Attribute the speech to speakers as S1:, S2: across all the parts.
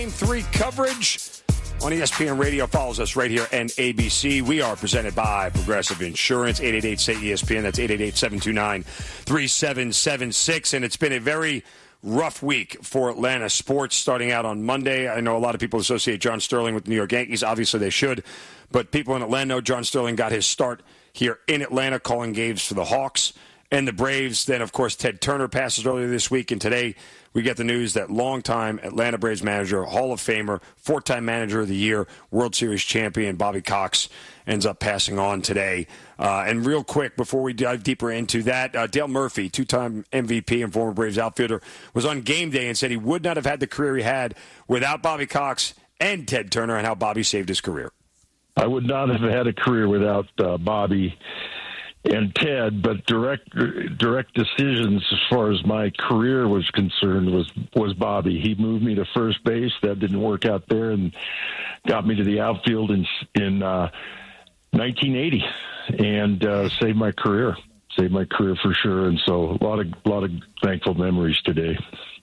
S1: Game 3 coverage on ESPN Radio. Follows us right here and ABC. We are presented by Progressive Insurance. 888-SAY-ESPN. That's 888-729-3776. And it's been a very rough week for Atlanta sports starting out on Monday. I know a lot of people associate John Sterling with the New York Yankees. Obviously, they should. But people in Atlanta know John Sterling got his start here in Atlanta, calling games for the Hawks and the Braves. Then, of course, Ted Turner passes earlier this week. And today we get the news that longtime Atlanta Braves manager, Hall of Famer, four-time manager of the year, World Series champion Bobby Cox ends up passing on today. And real quick, before we dive deeper into that, Dale Murphy, two-time MVP and former Braves outfielder, was on game day and said he would not have had the career he had without Bobby Cox and Ted Turner, and how Bobby saved his career.
S2: I would not have had a career without Bobby and Ted, but direct decisions as far as my career was concerned was Bobby. He moved me to first base. That didn't work out there, and got me to the outfield in 1980, and saved my career. Saved my career for sure. And so a lot of thankful memories today.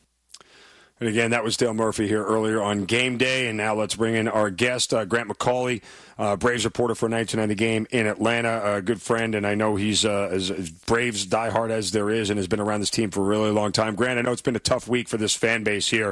S1: And again, that was Dale Murphy here earlier on game day. And now let's bring in our guest, Grant McCauley, Braves reporter for 1990 Game in Atlanta, a good friend. And I know he's as Braves diehard as there is and has been around this team for a really long time. Grant, I know it's been a tough week for this fan base here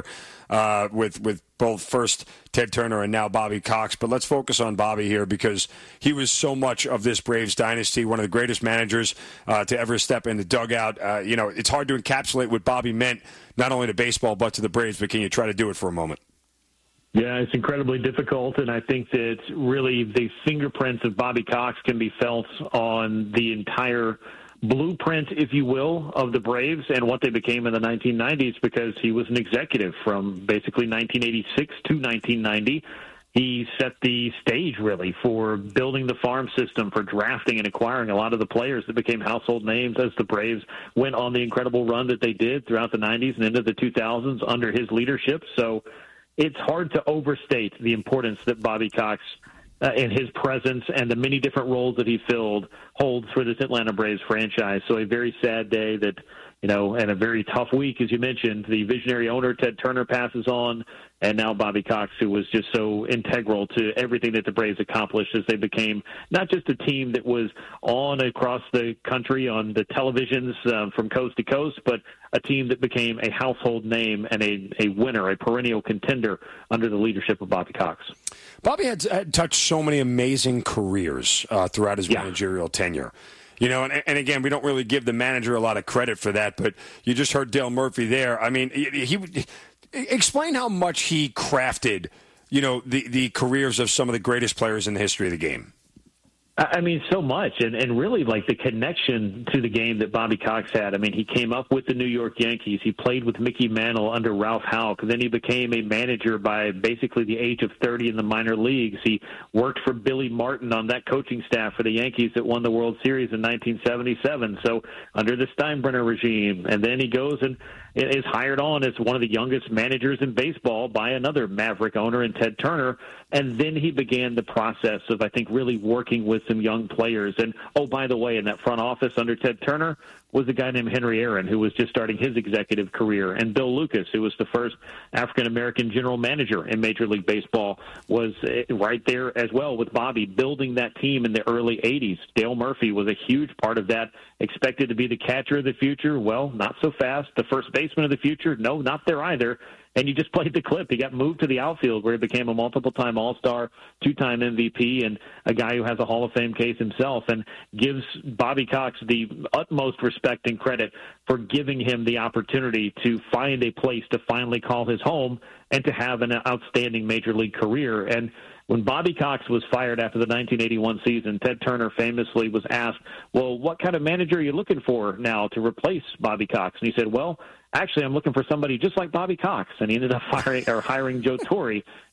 S1: with both first Ted Turner and now Bobby Cox. But let's focus on Bobby here because he was so much of this Braves dynasty, one of the greatest managers to ever step in the dugout. It's hard to encapsulate what Bobby meant not only to baseball but to the Braves, but can you try to do it for a moment?
S3: Yeah, it's incredibly difficult, and I think that really the fingerprints of Bobby Cox can be felt on the entire blueprint, if you will, of the Braves and what they became in the 1990s, because he was an executive from basically 1986 to 1990. He set the stage, really, for building the farm system, for drafting and acquiring a lot of the players that became household names as the Braves went on the incredible run that they did throughout the 90s and into the 2000s under his leadership. So it's hard to overstate the importance that Bobby Cox and his presence and the many different roles that he filled holds for this Atlanta Braves franchise. So a very sad day that, and a very tough week, as you mentioned. The visionary owner, Ted Turner, passes on, and now Bobby Cox, who was just so integral to everything that the Braves accomplished as they became not just a team that was on across the country on the televisions from coast to coast, but a team that became a household name and a winner, a perennial contender under the leadership of Bobby Cox.
S1: Bobby had touched so many amazing careers throughout his managerial tenure. And again, we don't really give the manager a lot of credit for that, but you just heard Dale Murphy there. I mean, he explain how much he crafted, the careers of some of the greatest players in the history of the game.
S3: I mean, so much, and really, like, the connection to the game that Bobby Cox had. I mean, he came up with the New York Yankees. He played with Mickey Mantle under Ralph Houck. Then he became a manager by basically the age of 30 in the minor leagues. He worked for Billy Martin on that coaching staff for the Yankees that won the World Series in 1977. So under the Steinbrenner regime. And then he goes and is hired on as one of the youngest managers in baseball by another Maverick owner in Ted Turner. And then he began the process of, I think, really working with some young players. And, oh, by the way, in that front office under Ted Turner was a guy named Henry Aaron, who was just starting his executive career. And Bill Lucas, who was the first African-American general manager in Major League Baseball, was right there as well with Bobby, building that team in the early 80s. Dale Murphy was a huge part of that, expected to be the catcher of the future. Well, not so fast. The first baseman of the future? No, not there either. And you just played the clip. He got moved to the outfield where he became a multiple-time All-Star, two-time MVP, and a guy who has a Hall of Fame case himself, and gives Bobby Cox the utmost respect and credit for giving him the opportunity to find a place to finally call his home and to have an outstanding Major League career. And when Bobby Cox was fired after the 1981 season, Ted Turner famously was asked, well, what kind of manager are you looking for now to replace Bobby Cox? And he said, well, actually, I'm looking for somebody just like Bobby Cox. And he ended up hiring Joe Torre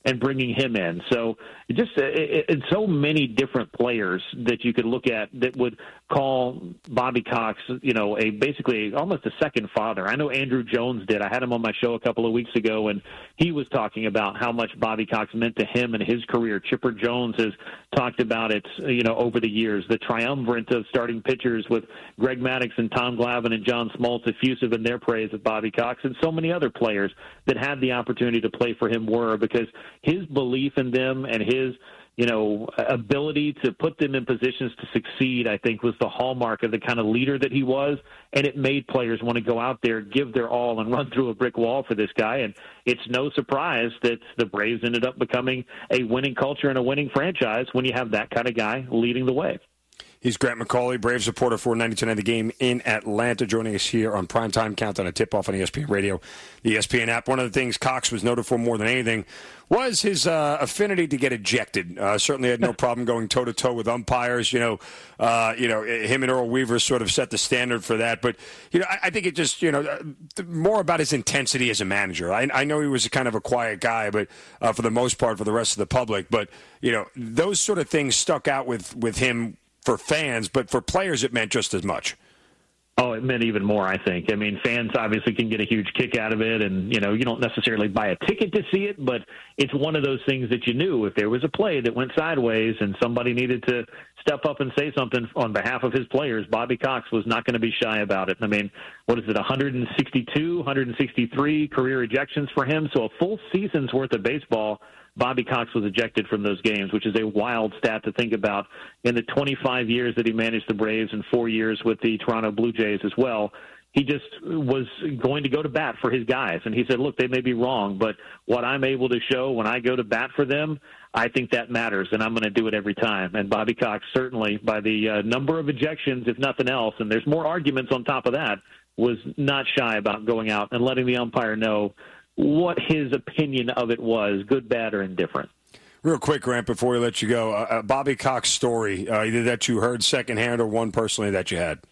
S3: and bringing him in. So just it's so many different players that you could look at that would call Bobby Cox, basically almost a second father. I know Andrew Jones did. I had him on my show a couple of weeks ago, and he was talking about how much Bobby Cox meant to him and his career. Chipper Jones has talked about it, over the years. The triumvirate of starting pitchers with Greg Maddux and Tom Glavine and John Smoltz effusive in their praise of Bobby Cox, and so many other players that had the opportunity to play for him were, because his belief in them and his ability to put them in positions to succeed, I think, was the hallmark of the kind of leader that he was, and it made players want to go out there, give their all, and run through a brick wall for this guy. And it's no surprise that the Braves ended up becoming a winning culture and a winning franchise when you have that kind of guy leading the way.
S1: He's Grant McAuley, Braves reporter for 92.9 The Game in Atlanta, joining us here on Primetime Countdown, a tip-off on ESPN Radio, the ESPN app. One of the things Cox was noted for more than anything was his affinity to get ejected. Certainly had no problem going toe-to-toe with umpires. Him and Earl Weaver sort of set the standard for that. But, I think it just, more about his intensity as a manager. I know he was kind of a quiet guy, but for the most part, for the rest of the public. But, those sort of things stuck out with him for fans, but for players it meant just as much.
S3: Oh, it meant even more, I think. I mean, fans obviously can get a huge kick out of it, and, you don't necessarily buy a ticket to see it, but it's one of those things that you knew if there was a play that went sideways and somebody needed to step up and say something on behalf of his players, Bobby Cox was not going to be shy about it. I mean, 162, 163 career ejections for him, so a full season's worth of baseball. Bobby Cox was ejected from those games, which is a wild stat to think about. In the 25 years that he managed the Braves and 4 years with the Toronto Blue Jays as well, he just was going to go to bat for his guys. And he said, look, they may be wrong, but what I'm able to show when I go to bat for them, I think that matters, and I'm going to do it every time. And Bobby Cox, certainly, by the number of ejections, if nothing else, and there's more arguments on top of that, was not shy about going out and letting the umpire know what his opinion of it was, good, bad, or indifferent.
S1: Real quick, Grant, before we let you go, Bobby Cox story, either that you heard secondhand or one personally that you had.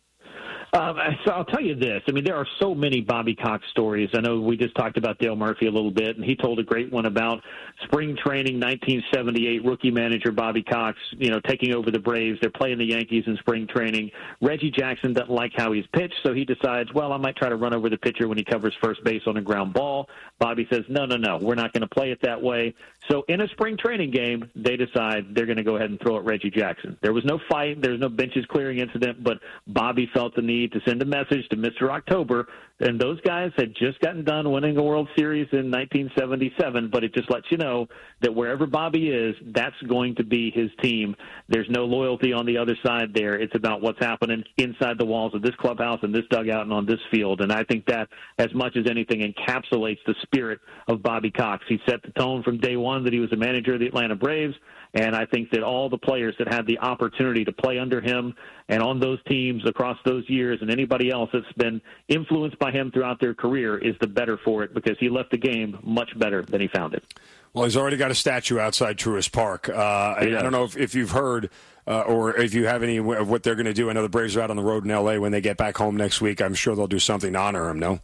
S3: So I'll tell you this. I mean, there are so many Bobby Cox stories. I know we just talked about Dale Murphy a little bit, and he told a great one about spring training, 1978, rookie manager Bobby Cox, taking over the Braves. They're playing the Yankees in spring training. Reggie Jackson doesn't like how he's pitched, so he decides, well, I might try to run over the pitcher when he covers first base on a ground ball. Bobby says, no, we're not going to play it that way. So in a spring training game, they decide they're going to go ahead and throw at Reggie Jackson. There was no fight. There was no benches clearing incident, but Bobby felt the need to send a message to Mr. October, and those guys had just gotten done winning a World Series in 1977, but it just lets you know that wherever Bobby is, that's going to be his team. There's no loyalty on the other side there. It's about what's happening inside the walls of this clubhouse and this dugout and on this field, and I think that, as much as anything, encapsulates the spirit of Bobby Cox. He set the tone from day one that he was a manager of the Atlanta Braves, and I think that all the players that had the opportunity to play under him and on those teams across those years, and anybody else that's been influenced by him throughout their career, is the better for it, because he left the game much better than he found it.
S1: Well, he's already got a statue outside Truist Park. I don't know if you've heard or if you have any of what they're going to do. I know the Braves are out on the road in L.A. when they get back home next week. I'm sure they'll do something to honor him, no?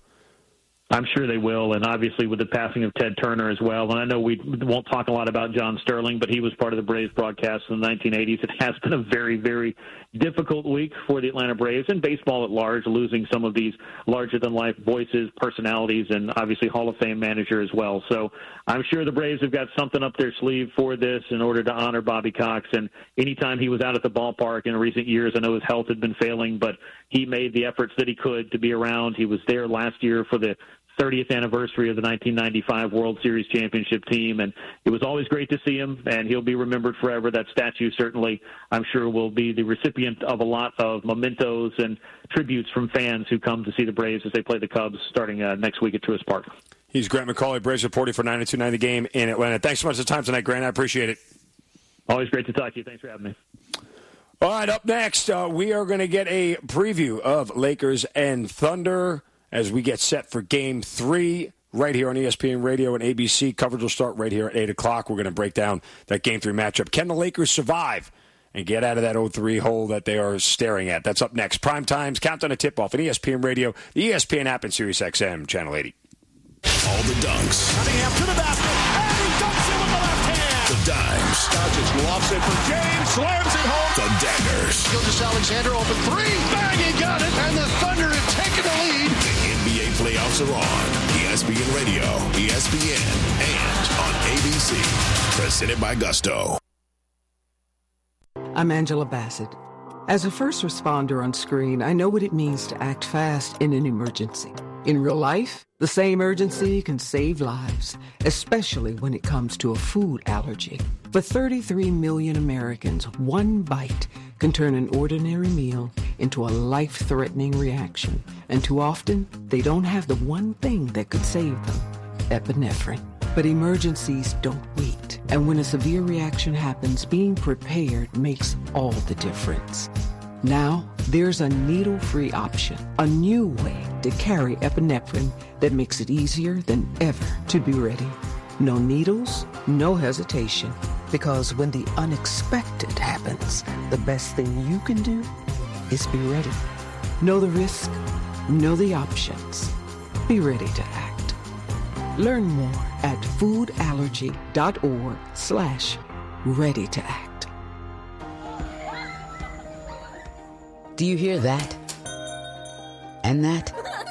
S3: I'm sure they will, and obviously with the passing of Ted Turner as well. And I know we won't talk a lot about John Sterling, but he was part of the Braves broadcast in the 1980s. It has been a very, very difficult week for the Atlanta Braves and baseball at large, losing some of these larger-than-life voices, personalities, and obviously Hall of Fame manager as well. So I'm sure the Braves have got something up their sleeve for this in order to honor Bobby Cox. And anytime he was out at the ballpark in recent years, I know his health had been failing, but he made the efforts that he could to be around. He was there last year for the 30th anniversary of the 1995 World Series championship team, and it was always great to see him, and he'll be remembered forever. That statue certainly, I'm sure, will be the recipient of a lot of mementos and tributes from fans who come to see the Braves as they play the Cubs starting next week at Truist Park.
S1: He's Grant McAuley, Braves reporter for 92.9 The Game in Atlanta. Thanks so much for the time tonight, Grant. I appreciate it.
S3: Always great to talk to you. Thanks for having me.
S1: All right, up next, we are going to get a preview of Lakers and Thunder as we get set for Game 3 right here on ESPN Radio and ABC. Coverage will start right here at 8 o'clock. We're going to break down that Game 3 matchup. Can the Lakers survive and get out of that 0-3 hole that they are staring at? That's up next. Prime Time's Countdown to Tip-Off on ESPN Radio, the ESPN app, and SiriusXM Channel 80.
S4: All the dunks.
S5: Cunningham to the basket, and he dunks
S4: it for James, slams it home.
S5: The Daggers.
S6: Gilgeous-Alexander open three. Bang, he got it. And the Thunder have taken the lead.
S5: The NBA playoffs are on. ESPN Radio, ESPN, and on ABC. Presented by Gusto.
S7: I'm Angela Bassett. As a first responder on screen, I know what it means to act fast in an emergency. In real life, the same urgency can save lives, especially when it comes to a food allergy. For 33 million Americans, one bite can turn an ordinary meal into a life-threatening reaction. And too often, they don't have the one thing that could save them, epinephrine. But emergencies don't wait. And when a severe reaction happens, being prepared makes all the difference. Now, there's a needle-free option, a new way to carry epinephrine that makes it easier than ever to be ready. No needles, no hesitation. Because when the unexpected happens, the best thing you can do is be ready. Know the risk, know the options. Be ready to act. Learn more at foodallergy.org/ready to act.
S8: Do you hear that? And that?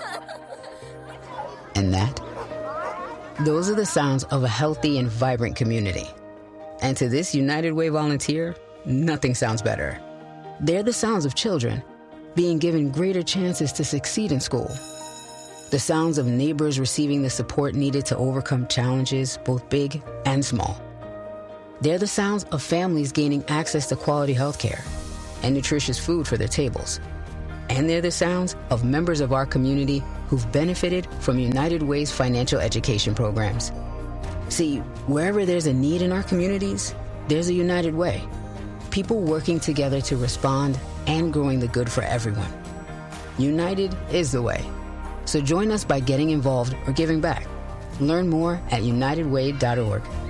S8: And that? Those are the sounds of a healthy and vibrant community. And to this United Way volunteer, nothing sounds better. They're the sounds of children being given greater chances to succeed in school. The sounds of neighbors receiving the support needed to overcome challenges, both big and small. They're the sounds of families gaining access to quality health care and nutritious food for their tables. And they're the sounds of members of our community who've benefited from United Way's financial education programs. See, wherever there's a need in our communities, there's a United Way. People working together to respond and growing the good for everyone. United is the way. So join us by getting involved or giving back. Learn more at unitedway.org.